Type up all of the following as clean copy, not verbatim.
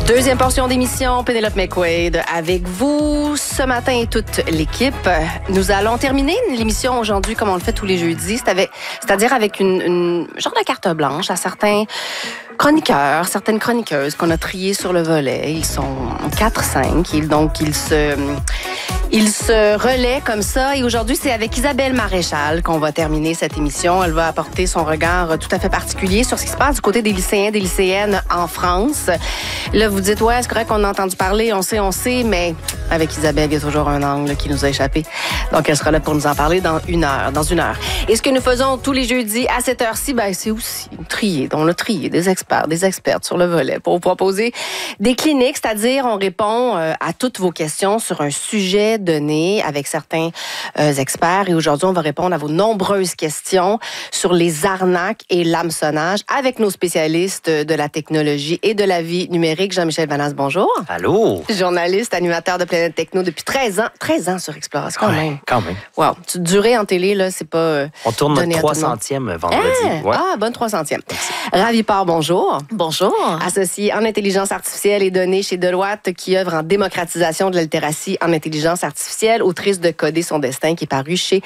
Deuxième portion d'émission, Pénélope McQuaid avec vous ce matin et toute l'équipe. Nous allons terminer l'émission aujourd'hui comme on le fait tous les jeudis, c'est-à-dire avec une genre de carte blanche à certains chroniqueurs, certaines chroniqueuses qu'on a triées sur le volet. Ils sont 4-5, donc ils se relaient comme ça. Et aujourd'hui, c'est avec Isabelle Maréchal qu'on va terminer cette émission. Elle va apporter son regard tout à fait particulier sur ce qui se passe du côté des lycéens, des lycéennes en France. Là, vous dites, ouais, c'est correct qu'on a entendu parler, on sait, mais avec Isabelle, il y a toujours un angle qui nous a échappé. Donc, elle sera là pour nous en parler dans une heure. Et ce que nous faisons tous les jeudis à cette heure-ci, c'est aussi trier. On a trié des experts, des expertes sur le volet pour vous proposer des cliniques, c'est-à-dire on répond à toutes vos questions sur un sujet donné avec certains experts. Et aujourd'hui, on va répondre à vos nombreuses questions sur les arnaques et l'hameçonnage avec nos spécialistes de la technologie et de la vie numérique. Jean-Michel Vanasse, bonjour. Allô. Journaliste, animateur de Planète Techno depuis 13 ans. 13 ans sur Exploration, quand même. Quand même. Wow. Tu durée en télé, là, c'est pas... On tourne notre 300e vendredi. Ouais. Ah, bonne 300e. Ravi Part, bonjour. Bonjour. Associé en intelligence artificielle et données chez Deloitte, qui œuvre en démocratisation de la littératie en intelligence artificielle, autrice de Coder son destin, qui est paru chez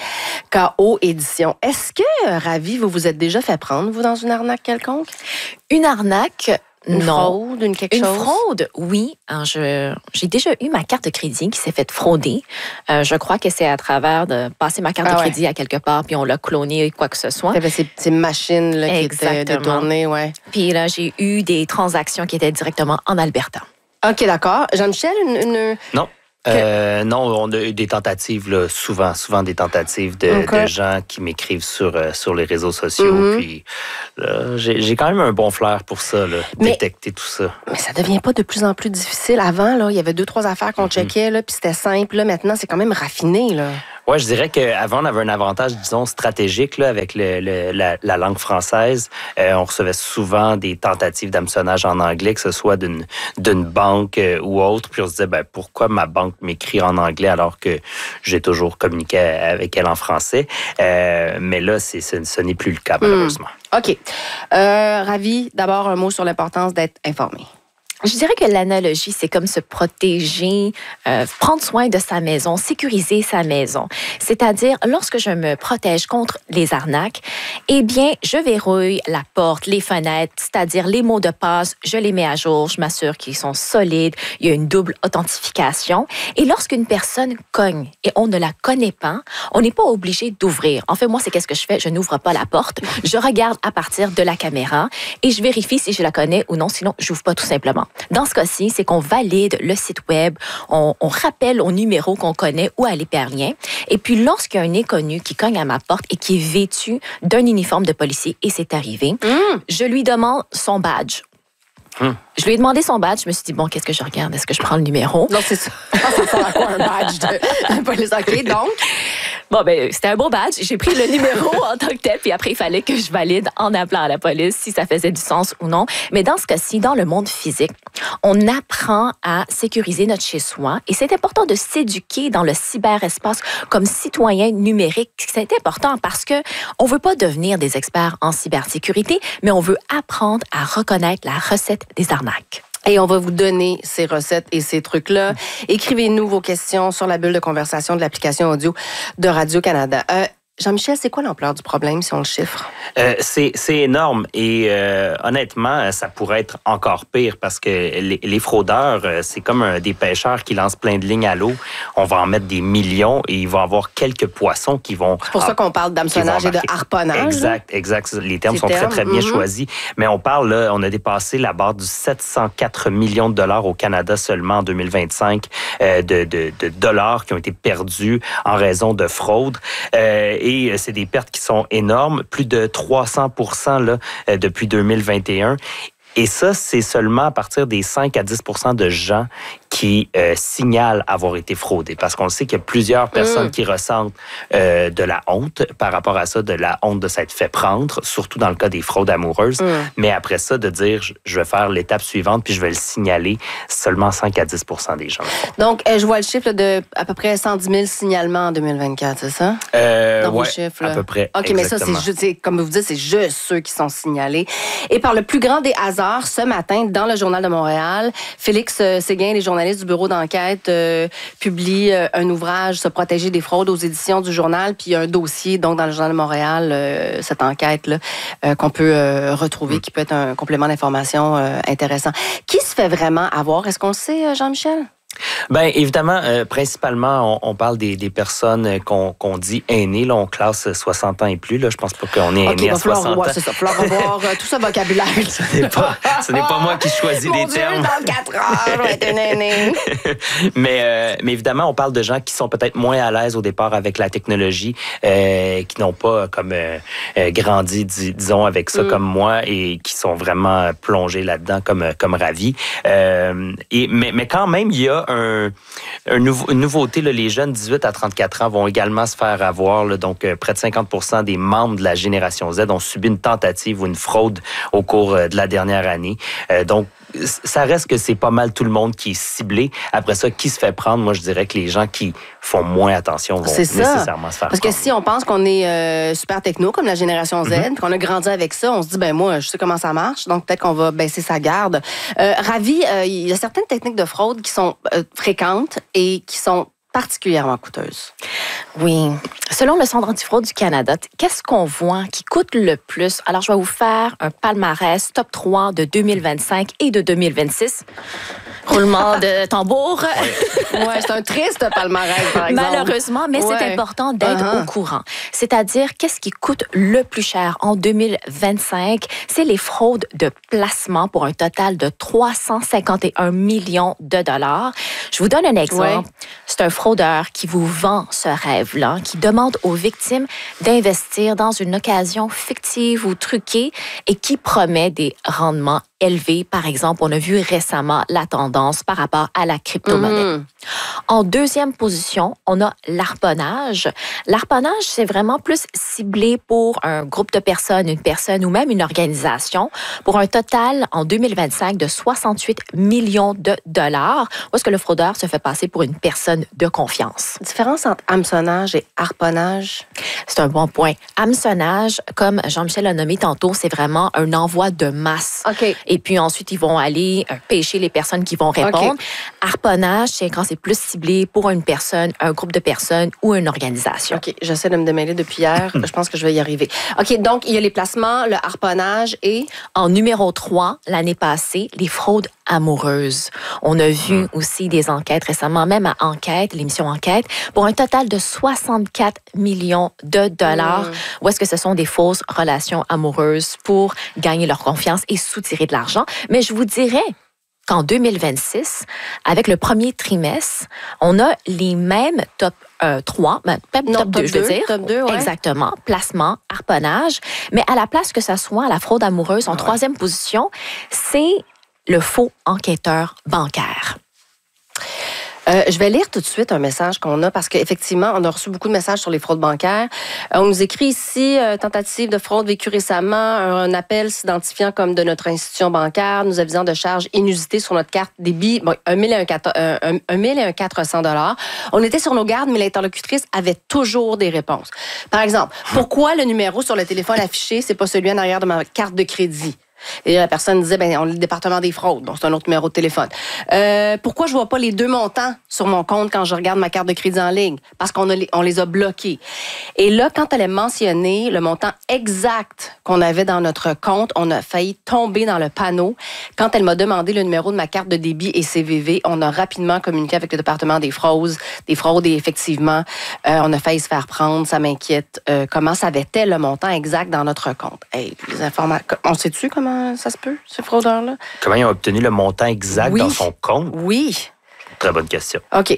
KO Éditions. Est-ce que, Ravi, vous vous êtes déjà fait prendre, vous, dans une arnaque quelconque? Une arnaque? Une non. Fraude, une fraude, oui. J'ai déjà eu ma carte de crédit qui s'est faite frauder. Je crois que c'est à travers de passer ma carte de crédit à quelque part, puis on l'a cloné, quoi que ce soit. Ces machines là, qui étaient détournées, ouais. Puis là, j'ai eu des transactions qui étaient directement en Alberta. OK, d'accord. Jean-Michel, Non. Non, on a eu des tentatives, là, souvent des tentatives de gens qui m'écrivent sur les réseaux sociaux. Mm-hmm. Puis là, j'ai quand même un bon flair pour ça, là, détecter tout ça. Mais ça devient pas de plus en plus difficile. Avant, là, il y avait 2-3 affaires qu'on checkait, là, puis c'était simple. Là, maintenant, c'est quand même raffiné, là. Ouais, je dirais qu'avant, on avait un avantage, disons, stratégique là, avec la langue française. On recevait souvent des tentatives d'hameçonnage en anglais, que ce soit d'une banque ou autre. Puis on se disait, pourquoi ma banque m'écrit en anglais alors que j'ai toujours communiqué avec elle en français? Mais là, ce n'est plus le cas, malheureusement. OK. Ravi, d'abord, un mot sur l'importance d'être informé. Je dirais que l'analogie, c'est comme se protéger, prendre soin de sa maison, sécuriser sa maison. C'est-à-dire, lorsque je me protège contre les arnaques, eh bien, je verrouille la porte, les fenêtres, c'est-à-dire les mots de passe, je les mets à jour, je m'assure qu'ils sont solides, il y a une double authentification. Et lorsqu'une personne cogne et on ne la connaît pas, on n'est pas obligé d'ouvrir. En fait, moi, c'est qu'est-ce que je fais? Je n'ouvre pas la porte, je regarde à partir de la caméra et je vérifie si je la connais ou non, sinon, je n'ouvre pas tout simplement. Dans ce cas-ci, c'est qu'on valide le site web, on rappelle au numéro qu'on connaît ou à l'hyperlien. Et puis, lorsqu'il y a un inconnu qui cogne à ma porte et qui est vêtu d'un uniforme de policier, et c'est arrivé, je lui demande son badge. Je lui ai demandé son badge. Je me suis dit, qu'est-ce que je regarde? Est-ce que je prends le numéro? Non, c'est ça. Ça sert à quoi un badge de police? OK, donc? C'était un beau badge. J'ai pris le numéro en tant que tel, puis après, il fallait que je valide en appelant à la police si ça faisait du sens ou non. Mais dans ce cas-ci, dans le monde physique, on apprend à sécuriser notre chez-soi et c'est important de s'éduquer dans le cyberespace comme citoyen numérique. C'est important parce que on veut pas devenir des experts en cybersécurité, mais on veut apprendre à reconnaître la recette des arnaques. Et on va vous donner ces recettes et ces trucs-là. Écrivez-nous vos questions sur la bulle de conversation de l'application audio de Radio-Canada. Jean-Michel, c'est quoi l'ampleur du problème si on le chiffre? C'est énorme et honnêtement, ça pourrait être encore pire parce que les fraudeurs, c'est comme des pêcheurs qui lancent plein de lignes à l'eau. On va en mettre des millions et il va y avoir quelques poissons qui vont... C'est pour ça qu'on parle d'hameçonnage et de harponnage. Exact. Les termes sont très bien choisis. Mais on parle, là, on a dépassé la barre du 704 millions de dollars au Canada seulement en 2025 de dollars qui ont été perdus en raison de fraude. Et c'est des pertes qui sont énormes, plus de 300% là, depuis 2021. Et ça, c'est seulement à partir des 5 à 10% de gens qui signalent avoir été fraudés. Parce qu'on sait qu'il y a plusieurs personnes qui ressentent de la honte par rapport à ça, de la honte de s'être fait prendre, surtout dans le cas des fraudes amoureuses. Mais après ça, de dire, je vais faire l'étape suivante puis je vais le signaler, seulement 5 à 10% des gens le font. Donc, je vois le chiffre là, de à peu près 110 000 signalements en 2024, c'est ça? Dans vos chiffres, à peu près. OK, exactement. Mais ça, c'est comme vous dites, c'est juste ceux qui sont signalés. Et par le plus grand des hasards, heures, ce matin, dans le Journal de Montréal, Félix Séguin, les journalistes du bureau d'enquête, publient un ouvrage, Se protéger des fraudes, aux éditions du Journal, puis il y a un dossier, donc dans le Journal de Montréal, cette enquête-là, qu'on peut retrouver, qui peut être un complément d'information intéressant. Qui se fait vraiment avoir? Est-ce qu'on le sait, Jean-Michel? Bien, évidemment, principalement, on parle des personnes qu'on dit aînées. Là, on classe 60 ans et plus. Là. Je pense pas qu'on est aîné à 60 ans. C'est ça. Il va falloir revoir tout ce vocabulaire. Ce n'est pas moi qui choisis les termes. Dans 4 heures, je vais être une aînée. mais évidemment, on parle de gens qui sont peut-être moins à l'aise au départ avec la technologie, qui n'ont pas comme grandi, disons, avec ça comme moi et qui sont vraiment plongés là-dedans comme ravis. Mais quand même, il y a une nouveauté. Là, les jeunes 18 à 34 ans vont également se faire avoir. Là, donc, près de 50% des membres de la génération Z ont subi une tentative ou une fraude au cours de la dernière année. Donc, ça reste que c'est pas mal tout le monde qui est ciblé. Après ça, qui se fait prendre? Moi, je dirais que les gens qui font moins attention vont nécessairement se faire Parce prendre. que si on pense qu'on est super techno, comme la génération Z, puis qu'on a grandi avec ça, on se dit, ben moi, je sais comment ça marche, donc peut-être qu'on va baisser sa garde. Ravi, il y a certaines techniques de fraude qui sont fréquentes et qui sont particulièrement coûteuses. Oui. Selon le Centre antifraude du Canada, qu'est-ce qu'on voit qui coûte le plus? Alors, je vais vous faire un palmarès top 3 de 2025 et de 2026. Roulement de tambour. Oui, c'est un triste palmarès, par exemple. Malheureusement, mais c'est important d'être au courant. C'est-à-dire, qu'est-ce qui coûte le plus cher en 2025? C'est les fraudes de placement pour un total de 351 millions de dollars. Je vous donne un exemple. C'est un fraudeur qui vous vend ce rêve-là, qui demande aux victimes d'investir dans une occasion fictive ou truquée et qui promet des rendements élevés. Par exemple, on a vu récemment la tendance par rapport à la crypto-monnaie. En deuxième position, on a l'arponnage. L'arponnage, c'est vraiment plus ciblé pour un groupe de personnes, une personne ou même une organisation, pour un total en 2025 de 68 millions de dollars, où est-ce que le fraudeur se fait passer pour une personne de confiance. Différence entre hameçonnage et harponnage? C'est un bon point. Hameçonnage, comme Jean-Michel l'a nommé tantôt, c'est vraiment un envoi de masse. OK. Et puis ensuite, ils vont aller pêcher les personnes qui vont répondre. Okay. Harponnage, c'est quand c'est plus ciblé pour une personne, un groupe de personnes ou une organisation. OK, j'essaie de me démêler depuis hier. Je pense que je vais y arriver. OK, donc il y a les placements, le harponnage et... En numéro 3, l'année passée, les fraudes amoureuses. On a vu aussi des enquêtes récemment, même à Enquête, l'émission Enquête, pour un total de 64 millions de dollars, où est-ce que ce sont des fausses relations amoureuses pour gagner leur confiance et soutirer de l'argent. Mais je vous dirais qu'en 2026, avec le premier trimestre, on a les mêmes top 3, top 2, je veux dire. Top 2, ouais. Exactement. Placement, harponnage. Mais à la place que ça soit la fraude amoureuse en troisième position, c'est le faux enquêteur bancaire. Je vais lire tout de suite un message qu'on a parce qu'effectivement, on a reçu beaucoup de messages sur les fraudes bancaires. On nous écrit ici, tentative de fraude vécue récemment, un appel s'identifiant comme de notre institution bancaire, nous avisant de charges inusitées sur notre carte débit, bon, 1 000 et 400 $. On était sur nos gardes, mais l'interlocutrice avait toujours des réponses. Par exemple, pourquoi le numéro sur le téléphone affiché, c'est pas celui en arrière de ma carte de crédit? Et la personne disait, on est le département des fraudes, donc c'est un autre numéro de téléphone. Pourquoi je vois pas les deux montants sur mon compte quand je regarde ma carte de crédit en ligne? Parce qu'on les a bloqués. Et là, quand elle a mentionné le montant exact qu'on avait dans notre compte, on a failli tomber dans le panneau. Quand elle m'a demandé le numéro de ma carte de débit et CVV, on a rapidement communiqué avec le département des fraudes et effectivement, on a failli se faire prendre. Ça m'inquiète. Comment savait-elle le montant exact dans notre compte? Hey, les informations, on sait-tu comment ça se peut, ce fraudeur-là? Comment ils ont obtenu le montant exact dans son compte? Oui. Très bonne question. OK.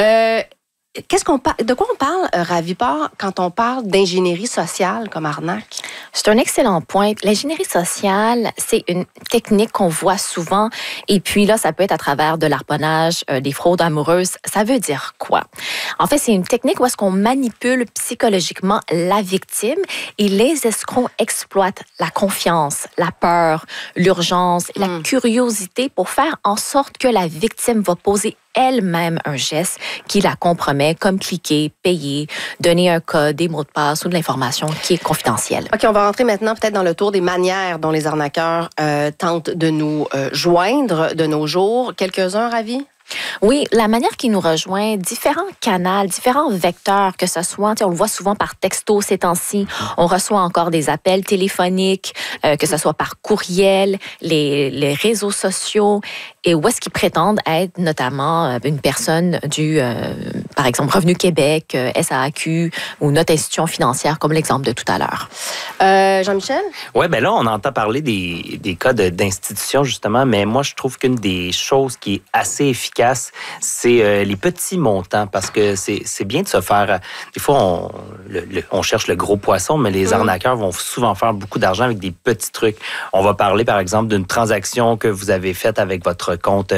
De quoi on parle, Raviport, quand on parle d'ingénierie sociale comme arnaque? C'est un excellent point. L'ingénierie sociale, c'est une technique qu'on voit souvent. Et puis là, ça peut être à travers de l'arponnage, des fraudes amoureuses. Ça veut dire quoi? En fait, c'est une technique où est-ce qu'on manipule psychologiquement la victime et les escrocs exploitent la confiance, la peur, l'urgence, la curiosité pour faire en sorte que la victime va poser elle-même un geste qui la compromet, comme cliquer, payer, donner un code, des mots de passe ou de l'information qui est confidentielle. OK, on va rentrer maintenant peut-être dans le tour des manières dont les arnaqueurs tentent de nous joindre de nos jours. Quelques-uns, Ravi? Oui, la manière qui nous rejoint, différents canaux, différents vecteurs, que ce soit, on le voit souvent par texto ces temps-ci, on reçoit encore des appels téléphoniques, que ce soit par courriel, les réseaux sociaux, et où est-ce qu'ils prétendent être notamment une personne du, par exemple, Revenu Québec, SAQ ou notre institution financière, comme l'exemple de tout à l'heure. Jean-Michel? Oui, bien là, on entend parler des cas d'institutions, justement, mais moi, je trouve qu'une des choses qui est assez efficace, c'est les petits montants, parce que c'est bien de se faire... Des fois, on cherche le gros poisson, mais les arnaqueurs vont souvent faire beaucoup d'argent avec des petits trucs. On va parler, par exemple, d'une transaction que vous avez faite avec votre compte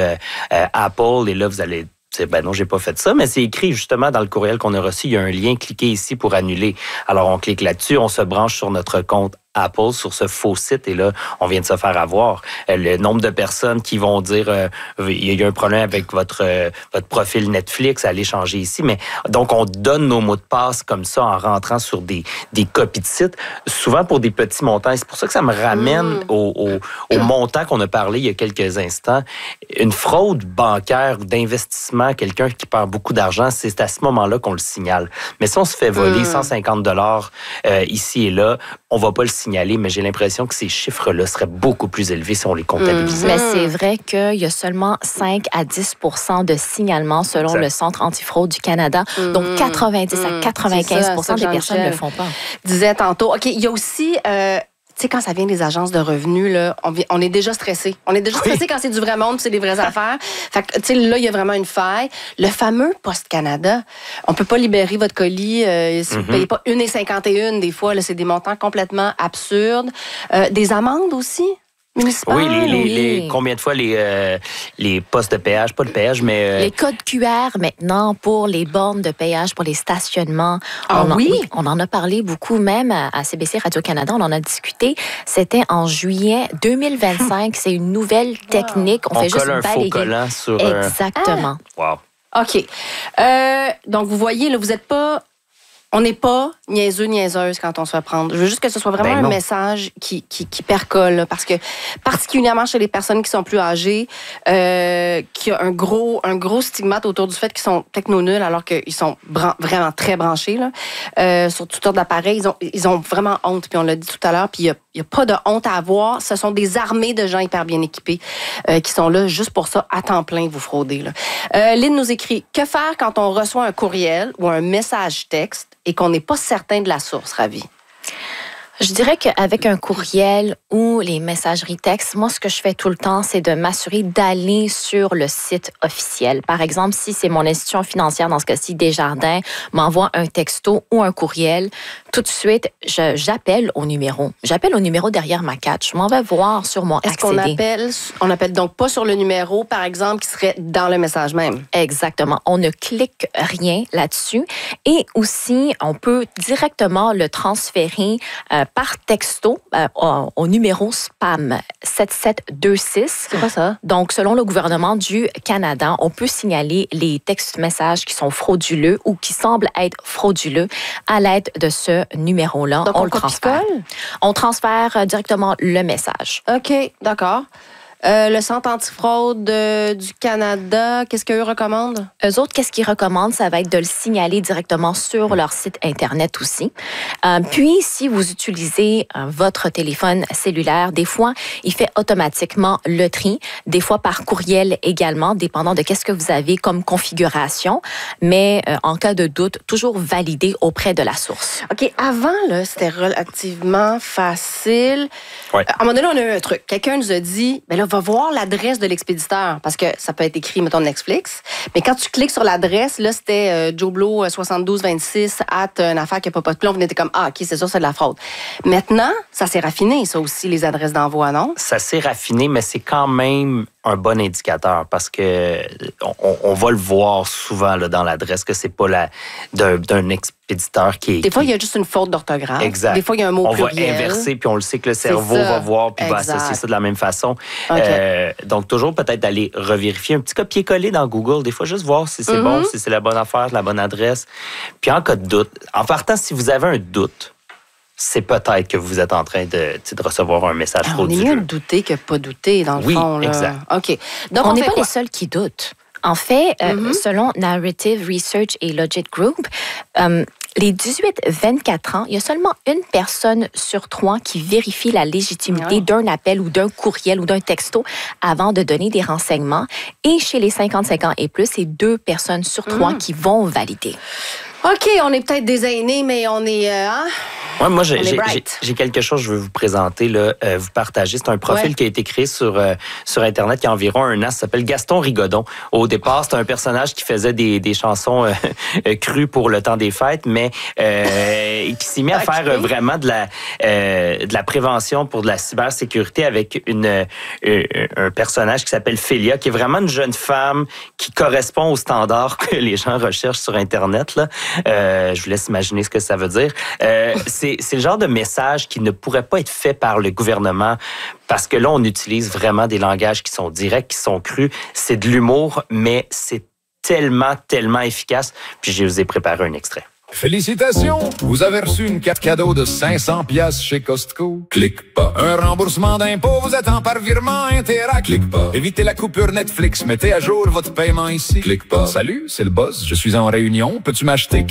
Apple, et là, vous allez... Ben non, j'ai pas fait ça, mais c'est écrit justement dans le courriel qu'on a reçu. Il y a un lien, cliquez ici pour annuler. Alors, on clique là-dessus, on se branche sur notre compte Apple, sur ce faux site, et là, on vient de se faire avoir. Le nombre de personnes qui vont dire il y a un problème avec votre profil Netflix, allez changer ici. Mais donc, on donne nos mots de passe comme ça en rentrant sur des copies de sites, souvent pour des petits montants. Et c'est pour ça que ça me ramène au montant qu'on a parlé il y a quelques instants. Une fraude bancaire ou d'investissement, quelqu'un qui perd beaucoup d'argent, c'est à ce moment-là qu'on le signale. Mais si on se fait voler 150 $ ici et là, on va pas le signaler, mais j'ai l'impression que ces chiffres-là seraient beaucoup plus élevés si on les comptabilisait. Mais c'est vrai qu'il y a seulement 5 à 10 % de signalements selon le Centre antifraude du Canada. Donc, 90 à 95 % des personnes ne le font pas. Disais tantôt. OK, il y a aussi... tu sais, quand ça vient des agences de revenus, là, on est déjà stressé. On est déjà stressé quand c'est du vrai monde, c'est des vraies affaires. Fait que, tu sais, là, il y a vraiment une faille. Le fameux Poste Canada, on peut pas libérer votre colis si vous payez pas 1,51 des fois. Là, c'est des montants complètement absurdes. Des amendes aussi. Municipal, oui, combien de fois les postes de péage, pas de péage, mais... Les codes QR maintenant pour les bornes de péage, pour les stationnements. On en a parlé beaucoup, même à CBC Radio-Canada, on en a discuté. C'était en juillet 2025. C'est une nouvelle technique. On fait juste colle un balayer. faux collant sur... Exactement. Wow. OK. Donc, vous voyez, là, vous n'êtes pas... On n'est pas niaiseux-niaiseuse quand on se fait prendre. Je veux juste que ce soit vraiment un message qui percole. Là, parce que, particulièrement chez les personnes qui sont plus âgées, qui a un gros stigmate autour du fait qu'ils sont techno-nuls alors qu'ils sont vraiment très branchés là, sur toutes sortes d'appareils. Ils ont vraiment honte, puis on l'a dit tout à l'heure, puis il n'y a pas de honte à avoir. Ce sont des armées de gens hyper bien équipés qui sont là juste pour ça, à temps plein, vous frauder. Là. Lynn nous écrit « Que faire quand on reçoit un courriel ou un message texte et qu'on n'est pas certain de la source, Ravi? » Je dirais qu'avec un courriel ou les messageries textes, moi, ce que je fais tout le temps, c'est de m'assurer d'aller sur le site officiel. Par exemple, si c'est mon institution financière, dans ce cas-ci, Desjardins, m'envoie un texto ou un courriel, tout de suite, j'appelle au numéro. J'appelle au numéro derrière ma catch. Je m'en vais voir sur mon accéder. On appelle donc pas sur le numéro, par exemple, qui serait dans le message même? Exactement. On ne clique rien là-dessus. Et aussi, on peut directement le transférer par texto au numéro spam 7726. C'est quoi ça? Donc, selon le gouvernement du Canada, on peut signaler les textes-messages qui sont frauduleux ou qui semblent être frauduleux à l'aide de ce numéro-là. Donc, on le transfère? On transfère directement le message. OK, d'accord. Le Centre antifraude du Canada, qu'est-ce qu'eux recommandent? Eux autres, qu'est-ce qu'ils recommandent? Ça va être de le signaler directement sur leur site Internet aussi. Puis, si vous utilisez votre téléphone cellulaire, des fois, il fait automatiquement le tri, des fois par courriel également, dépendant de qu'est-ce que vous avez comme configuration. Mais en cas de doute, toujours valider auprès de la source. OK, avant, là, c'était relativement facile. Ouais. À un moment donné, on a eu un truc. Quelqu'un nous a dit, ben là, va voir l'adresse de l'expéditeur, parce que ça peut être écrit, mettons, Netflix. Mais quand tu cliques sur l'adresse, là, c'était Joe Blow 7226 @ une affaire qui n'a pas de plan. On était comme, OK, c'est ça, c'est de la fraude. Maintenant, ça s'est raffiné, ça aussi, les adresses d'envoi, non? Ça s'est raffiné, mais c'est quand même un bon indicateur parce que on va le voir souvent là, dans l'adresse que c'est pas d'un l'expéditeur qui est... Des fois, il y a juste une faute d'orthographe. Exact. Des fois, il y a un mot pluriel. On va inverser, puis on le sait que le cerveau va voir, puis va associer ça de la même façon. Okay. Donc, toujours peut-être d'aller revérifier un petit copier-coller dans Google. Des fois, juste voir si c'est bon, si c'est la bonne affaire, la bonne adresse. Puis en cas de doute, en partant, si vous avez un doute, c'est peut-être que vous êtes en train de recevoir un message frauduleux. On est mieux de douter que pas douter, dans le fond. Oui, exact. OK. Donc, on n'est pas les seuls qui doutent. En fait, selon Narrative Research et Logit Group, les 18-24 ans, il y a seulement une personne sur 3 qui vérifie la légitimité d'un appel ou d'un courriel ou d'un texto avant de donner des renseignements. Et chez les 55 ans et plus, c'est 2 personnes sur 3 qui vont valider. OK, on est peut-être des aînés, mais on est... Ouais, moi, j'ai quelque chose que je veux vous présenter, là, vous partager. C'est un profil qui a été créé sur Internet il y a environ 1 an. Ça s'appelle Gaston Rigodon. Au départ, c'était un personnage qui faisait des chansons crues pour le temps des fêtes, mais qui s'est mis à faire vraiment de la prévention pour de la cybersécurité avec un personnage qui s'appelle Félia, qui est vraiment une jeune femme qui correspond aux standards que les gens recherchent sur Internet, là. Je vous laisse imaginer ce que ça veut dire. C'est le genre de message qui ne pourrait pas être fait par le gouvernement parce que là, on utilise vraiment des langages qui sont directs, qui sont crus. C'est de l'humour, mais c'est tellement, tellement efficace. Puis je vous ai préparé un extrait. Félicitations! Vous avez reçu une carte cadeau de 500 piastres chez Costco. Clique pas. Un remboursement d'impôt vous attend par virement Interac. Clique pas. Évitez la coupure Netflix. Mettez à jour votre paiement ici. Clique pas. Salut, c'est le boss. Je suis en réunion. Peux-tu m'acheter